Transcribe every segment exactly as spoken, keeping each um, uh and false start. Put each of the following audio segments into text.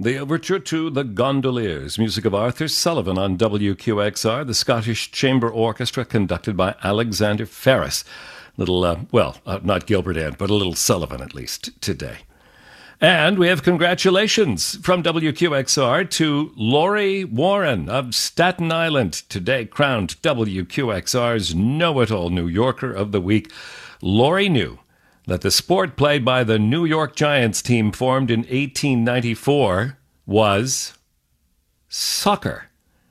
The overture to The Gondoliers, music of Arthur Sullivan on W Q X R, the Scottish Chamber Orchestra conducted by Alexander Ferris. Little, uh, well, uh, not Gilbert End, but a little Sullivan at least today. And we have congratulations from W Q X R to Laurie Warren of Staten Island, today crowned W Q X R's Know-It-All New Yorker of the Week. Laurie knew that the sport played by the New York Giants team formed in eighteen ninety-four was soccer.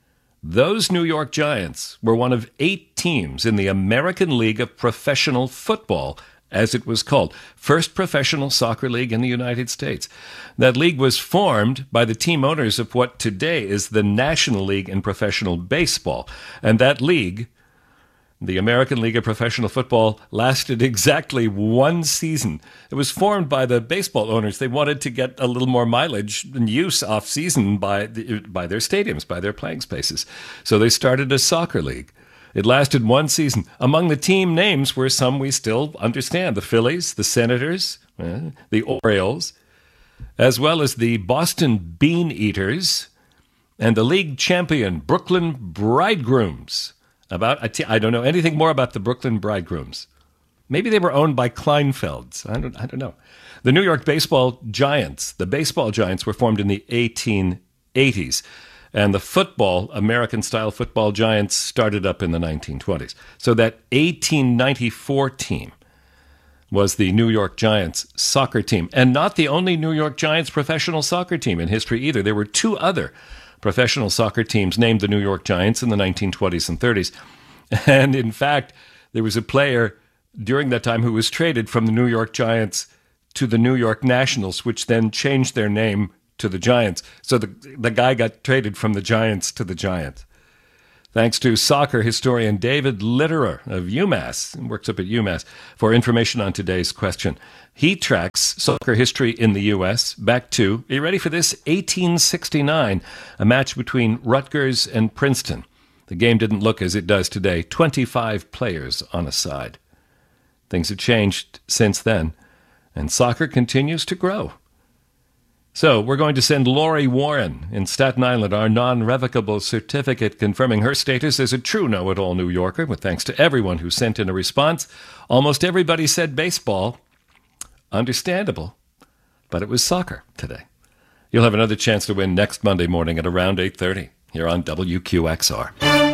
Those New York Giants were one of eight teams in the American League of Professional Football, as it was called, first professional soccer league in the United States. That league was formed by the team owners of what today is the National League in Professional Baseball. And that league, the American League of Professional Football, lasted exactly one season. It was formed by the baseball owners. They wanted to get a little more mileage and use off-season by, the, by their stadiums, by their playing spaces. So they started a soccer league. It lasted one season. Among the team names were some we still understand: the Phillies, the Senators, eh, the Orioles, as well as the Boston Bean Eaters and the league champion Brooklyn Bridegrooms. About, I don't know anything more about the Brooklyn Bridegrooms. Maybe they were owned by Kleinfelds. I don't, I don't know. The New York Baseball Giants, the baseball Giants, were formed in the eighteen eighties. And the football, American-style football Giants, started up in the nineteen twenties. So that eighteen ninety-four team was the New York Giants soccer team. And not the only New York Giants professional soccer team in history either. There were two other professional soccer teams named the New York Giants in the nineteen twenties and thirties. And in fact, there was a player during that time who was traded from the New York Giants to the New York Nationals, which then changed their name to the Giants. So the, the guy got traded from the Giants to the Giants. Thanks to soccer historian David Litterer of UMass, works up at UMass, for information on today's question. He tracks soccer history in the U S back to, are you ready for this? eighteen sixty-nine, a match between Rutgers and Princeton. The game didn't look as it does today. twenty-five players on a side. Things have changed since then, and soccer continues to grow. So we're going to send Laurie Warren in Staten Island our non-revocable certificate confirming her status as a true know-it-all New Yorker, with thanks to everyone who sent in a response. Almost everybody said baseball. Understandable, but it was soccer today. You'll have another chance to win next Monday morning at around eight thirty here on W Q X R.